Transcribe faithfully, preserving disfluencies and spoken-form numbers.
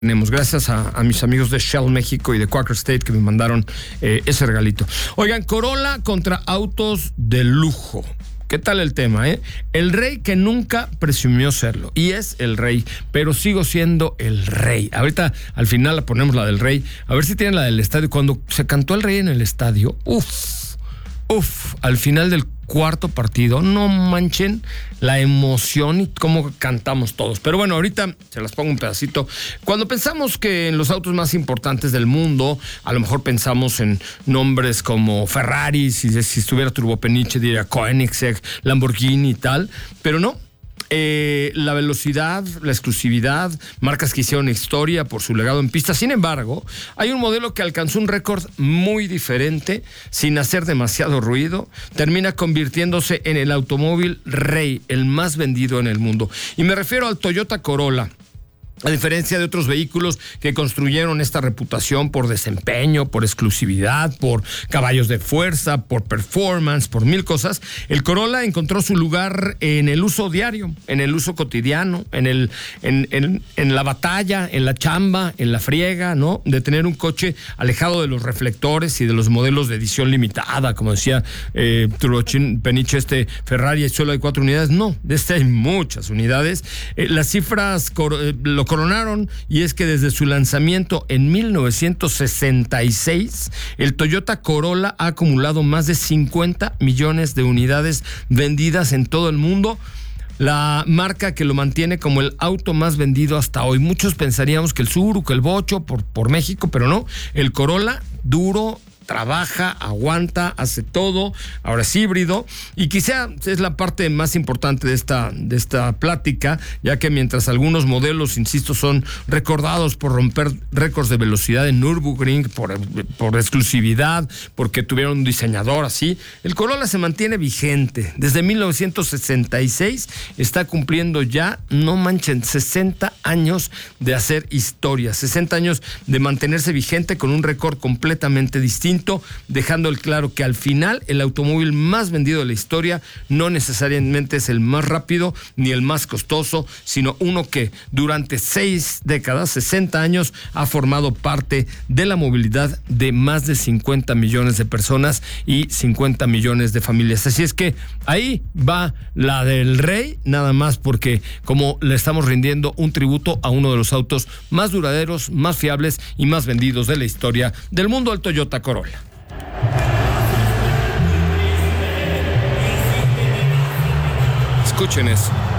Tenemos, gracias a, a mis amigos de Shell México y de Quaker State que me mandaron eh, ese regalito. Oigan, Corolla contra autos de lujo. ¿Qué tal el tema, eh? El rey que nunca presumió serlo. Y es el rey, pero sigo siendo el rey. Ahorita, al final, la ponemos la del rey. A ver si tienen la del estadio. Cuando se cantó el rey en el estadio, uff, uff, al final del cuarto partido, no manchen la emoción y cómo cantamos todos. Pero bueno, ahorita se las pongo un pedacito. Cuando pensamos que en los autos más importantes del mundo, a lo mejor pensamos en nombres como Ferrari, si, si estuviera Turbopeniche diría Koenigsegg, Lamborghini y tal, pero no. Eh, la velocidad, la exclusividad, marcas que hicieron historia por su legado en pista. Sin embargo, hay un modelo que alcanzó un récord muy diferente, sin hacer demasiado ruido, termina convirtiéndose en el automóvil rey, el más vendido en el mundo. Y me refiero al Toyota Corolla. A diferencia de otros vehículos que construyeron esta reputación por desempeño, por exclusividad, por caballos de fuerza, por performance, por mil cosas, el Corolla encontró su lugar en el uso diario, en el uso cotidiano, en el, en, en, en la batalla, en la chamba, en la friega, ¿no? De tener un coche alejado de los reflectores y de los modelos de edición limitada, como decía eh, Turbopeniche, este Ferrari solo hay cuatro unidades. No, de este hay muchas unidades. Eh, las cifras eh, lo coronaron, y es que desde su lanzamiento en mil novecientos sesenta y seis, el Toyota Corolla ha acumulado más de cincuenta millones de unidades vendidas en todo el mundo. La marca que lo mantiene como el auto más vendido hasta hoy. Muchos pensaríamos que el Subaru, que el Bocho por, por México, pero no. El Corolla, duro, trabaja, aguanta, hace todo, ahora es híbrido, y quizá es la parte más importante de esta, de esta plática, ya que mientras algunos modelos, insisto, son recordados por romper récords de velocidad en Nürburgring, por, por exclusividad, porque tuvieron un diseñador así, el Corolla se mantiene vigente. Desde mil novecientos sesenta y seis está cumpliendo ya, no manchen, sesenta años de hacer historia, sesenta años de mantenerse vigente con un récord completamente distinto, dejando el claro que al final el automóvil más vendido de la historia no necesariamente es el más rápido ni el más costoso, sino uno que durante seis décadas, sesenta años, ha formado parte de la movilidad de más de cincuenta millones de personas y cincuenta millones de familias. Así es que ahí va la del rey, nada más porque como le estamos rindiendo un tributo a uno de los autos más duraderos, más fiables y más vendidos de la historia del mundo, el Toyota Corolla. Escuchen eso.